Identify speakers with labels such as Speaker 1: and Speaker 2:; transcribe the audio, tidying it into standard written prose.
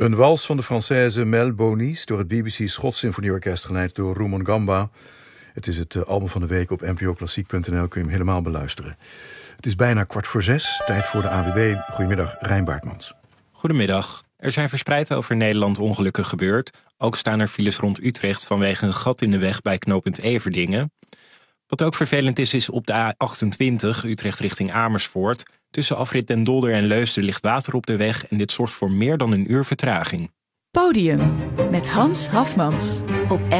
Speaker 1: Een wals van de Française Mel Bonis door het BBC Schots Symfonieorkest geleid door Rumon Gamba. Het is het album van de week op npoklassiek.nl. Kun je hem helemaal beluisteren. Het is bijna 5:15, tijd voor de AWB. Goedemiddag, Rein Baartmans.
Speaker 2: Goedemiddag. Er zijn verspreid over Nederland ongelukken gebeurd. Ook staan er files rond Utrecht vanwege een gat in de weg bij knooppunt Everdingen. Wat ook vervelend is op de A28 Utrecht richting Amersfoort. Tussen afrit Den Dolder en Leusden ligt water op de weg en dit zorgt voor meer dan een uur vertraging.
Speaker 3: Podium met Hans Hafmans op